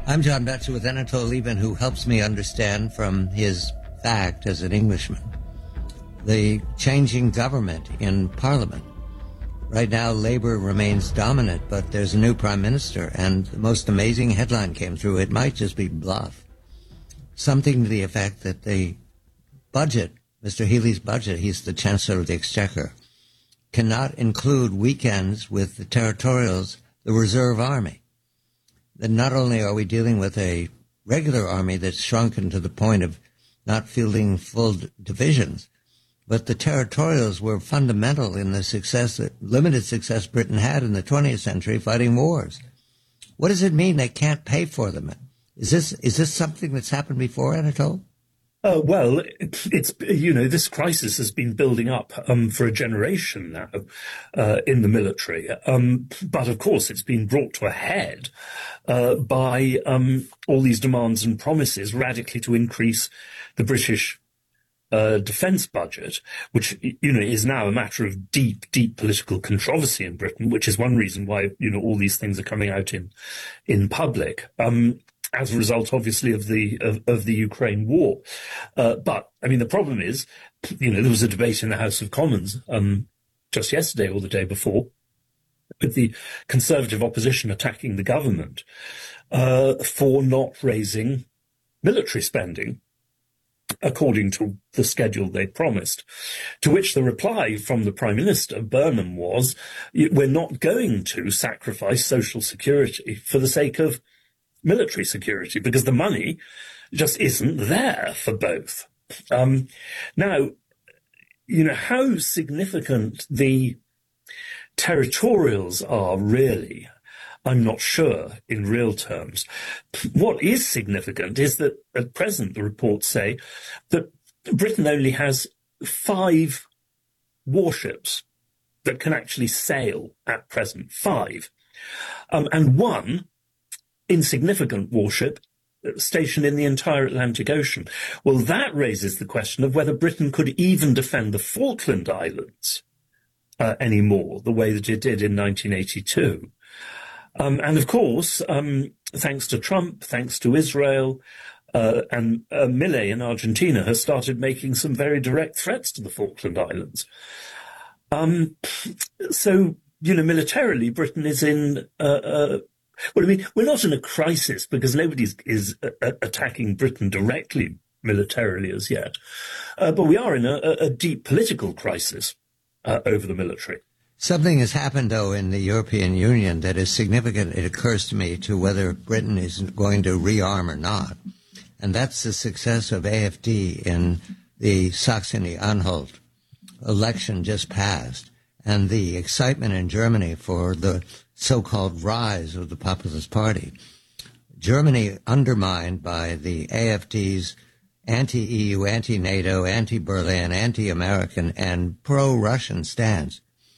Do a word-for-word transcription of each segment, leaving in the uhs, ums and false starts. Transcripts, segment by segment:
I'm John Betcher with Anatole Lieberman, who helps me understand from his fact as an Englishman the changing government in Parliament. Right now, Labour remains dominant, but there's a new prime minister, and the most amazing headline came through. It might just be bluff. Something to the effect that the budget, Mister Healy's budget, he's the Chancellor of the Exchequer, cannot include weekends with the territorials, the reserve army. That not only are we dealing with a regular army that's shrunken to the point of not fielding full divisions, but the territorials were fundamental in the success, limited success Britain had in the twentieth century fighting wars. What does it mean they can't pay for them? Is this is this something that's happened before, Anatole? Uh, well, it's, it's, you know, this crisis has been building up um, for a generation now uh, in the military. Um, but, of course, it's been brought to a head uh, by um, all these demands and promises radically to increase the British uh, defence budget, which, you know, is now a matter of deep, deep political controversy in Britain, which is one reason why, you know, all these things are coming out in, in public. Um as a result, obviously, of the of, of the Ukraine war. Uh, but, I mean, the problem is, you know, there was a debate in the House of Commons um, just yesterday or the day before with the Conservative opposition attacking the government uh, for not raising military spending according to the schedule they promised, to which the reply from the Prime Minister, Burnham, was, we're not going to sacrifice social security for the sake of military security, because the money just isn't there for both. Um, now, you know, how significant the territorials are really, I'm not sure in real terms. What is significant is that at present the reports say that Britain only has five warships that can actually sail at present, five, um, and one insignificant warship stationed in the entire Atlantic Ocean. Well, that raises the question of whether Britain could even defend the Falkland Islands uh, anymore, the way that it did in nineteen eighty-two. Um, and of course, um, thanks to Trump, thanks to Israel, uh, and uh, Milei in Argentina has started making some very direct threats to the Falkland Islands. Um, so, you know, militarily, Britain is in uh, uh, Well, I mean, we're not in a crisis because nobody is uh, attacking Britain directly militarily as yet. Uh, but we are in a, a deep political crisis uh, over the military. Something has happened, though, in the European Union that is significant. It occurs to me to whether Britain is going to rearm or not. And that's the success of A F D in the Saxony-Anhalt election just passed, and the excitement in Germany for the so-called rise of the Populist Party. Germany undermined by the A F D's anti-E U, anti-NATO, anti-Berlin, anti-American, and pro-Russian stance.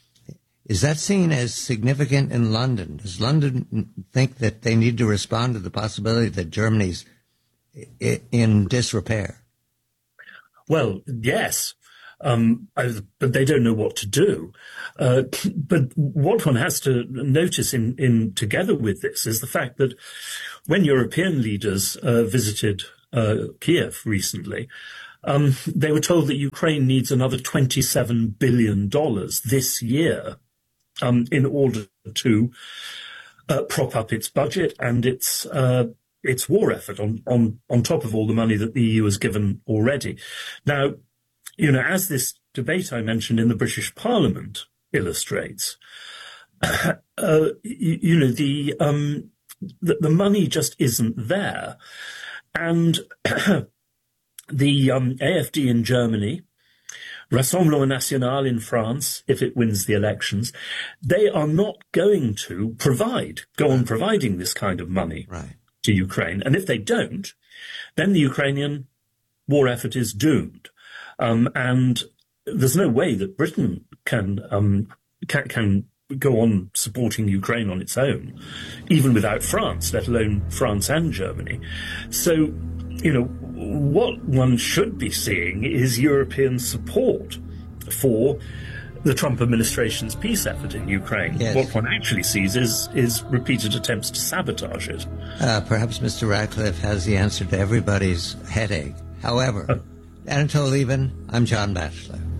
Is that seen as significant in London? Does London think that they need to respond to the possibility that Germany's in disrepair? Well, yes. Um, but they don't know what to do. Uh, but what one has to notice in, in together with this is the fact that when European leaders uh, visited uh, Kiev recently, um, they were told that Ukraine needs another twenty-seven billion dollars this year um, in order to uh, prop up its budget and its uh, its war effort on, on, on top of all the money that the E U has given already. Now, you know, as this debate I mentioned in the British Parliament illustrates, uh, you, you know, the, um, the the money just isn't there. And the um, A F D in Germany, Rassemblement National in France, if it wins the elections, they are not going to provide, go on providing this kind of money right. to Ukraine. And if they don't, then the Ukrainian war effort is doomed. Um, and there's no way that Britain can, um, can can go on supporting Ukraine on its own, even without France, let alone France and Germany. So, you know, what one should be seeing is European support for the Trump administration's peace effort in Ukraine. Yes. What one actually sees is is repeated attempts to sabotage it. Uh, perhaps Mister Ratcliffe has the answer to everybody's headache. However, Anatole Lieven, I'm John Batchelor.